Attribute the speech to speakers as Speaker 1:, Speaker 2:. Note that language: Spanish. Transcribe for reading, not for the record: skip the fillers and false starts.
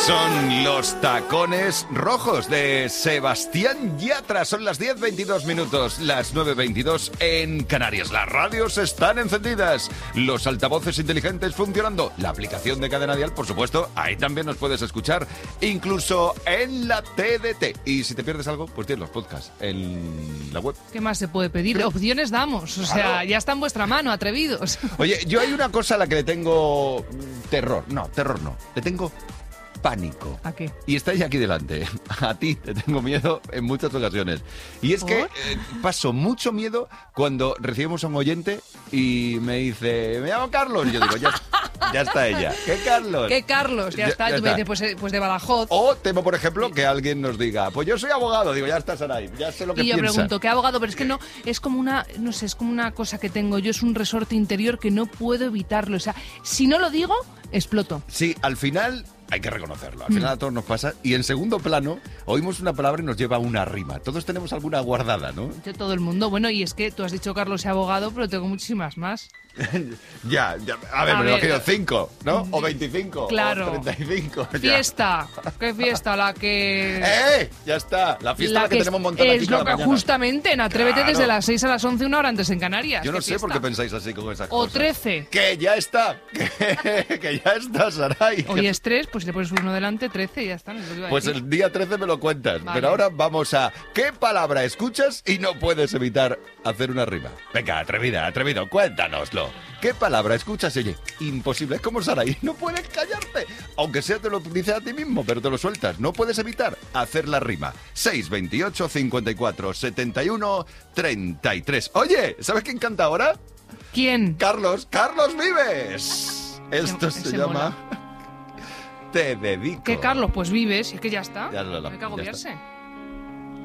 Speaker 1: Son los tacones rojos de Sebastián Yatra. Son las 10:22 minutos, las 9:22 en Canarias. Las radios están encendidas, los altavoces inteligentes funcionando, la aplicación de Cadena Dial, por supuesto, ahí también nos puedes escuchar, incluso en la TDT. Y si te pierdes algo, pues tienes los podcasts en la web.
Speaker 2: ¿Qué más se puede pedir? Opciones damos, o sea,
Speaker 1: Claro.
Speaker 2: ya está en vuestra mano, atrevidos.
Speaker 1: Oye, yo hay una cosa a la que le tengo terror. No, terror no. Le tengo pánico.
Speaker 2: ¿A qué?
Speaker 1: Y está ya aquí delante. A ti te tengo miedo en muchas ocasiones. Y es que
Speaker 2: ¿Por?
Speaker 1: paso mucho miedo cuando recibimos a un oyente y me dice, me llamo Carlos. Y yo digo, ya está ella. ¿Qué Carlos?
Speaker 2: ¿Qué Carlos? Ya está.
Speaker 1: ya
Speaker 2: Tú me
Speaker 1: está.
Speaker 2: dices, pues de Badajoz.
Speaker 1: O temo, por ejemplo, que alguien nos diga, pues yo soy abogado. Digo, ya está, Saray, ya sé lo que
Speaker 2: Y yo
Speaker 1: piensas.
Speaker 2: pregunto, ¿qué abogado? Pero es que no, es como una, no sé, es como una cosa que tengo yo, es un resorte interior que no puedo evitarlo. O sea, si no lo digo, exploto.
Speaker 1: Sí, al final hay que reconocerlo. Al final a todos nos pasa. Y en segundo plano, oímos una palabra y nos lleva a una rima. Todos tenemos alguna guardada, ¿no?
Speaker 2: De todo el mundo. Bueno, y es que tú has dicho Carlos y abogado, pero tengo muchísimas más.
Speaker 1: Ya. A ver,
Speaker 2: A
Speaker 1: me lo
Speaker 2: ver.
Speaker 1: imagino 5, ¿no? O 25.
Speaker 2: Claro.
Speaker 1: O 35. ya.
Speaker 2: Fiesta. ¿Qué fiesta? La que...
Speaker 1: Ya está. La fiesta la que tenemos montada
Speaker 2: es
Speaker 1: aquí
Speaker 2: lo
Speaker 1: cada
Speaker 2: que
Speaker 1: mañana.
Speaker 2: justamente en Atrévete
Speaker 1: Claro.
Speaker 2: desde las 6 a las 11, una hora antes en Canarias.
Speaker 1: Yo no
Speaker 2: ¿Qué
Speaker 1: sé por qué
Speaker 2: fiesta?
Speaker 1: pensáis así con esas
Speaker 2: O
Speaker 1: cosas.
Speaker 2: 13.
Speaker 1: Que ya está. Que ya está, Saray.
Speaker 2: Hoy es 3, pues si le pones uno delante, 13 y ya está. No es lo que iba a
Speaker 1: Pues
Speaker 2: decir.
Speaker 1: el día 13 me lo cuentas.
Speaker 2: Vale.
Speaker 1: Pero ahora vamos a ¿qué palabra escuchas y no puedes evitar hacer una rima? Venga, atrevido, cuéntanoslo. ¿Qué palabra escuchas? Oye, imposible. Es como Saray, no puedes callarte. Aunque sea te lo dices a ti mismo, pero te lo sueltas. No puedes evitar hacer la rima. 628 54 71 33. Oye, ¿sabes quién canta ahora?
Speaker 2: ¿Quién?
Speaker 1: Carlos Vives. Esto se
Speaker 2: ese
Speaker 1: llama Te dedico.
Speaker 2: ¿Qué Carlos? Pues vives, y es que ya está.
Speaker 1: Ya lo-
Speaker 2: Hay que
Speaker 1: ya
Speaker 2: agobiarse.